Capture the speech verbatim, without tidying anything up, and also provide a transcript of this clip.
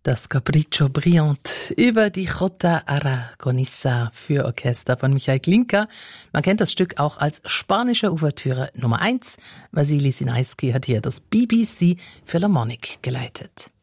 Das Capriccio Brillant über die Jota Aragonesa für Orchester von Michael Glinka. Man kennt das Stück auch als spanische Ouvertüre Nummer eins. Wassily Sinaisky hat hier das B B C Philharmonic geleitet.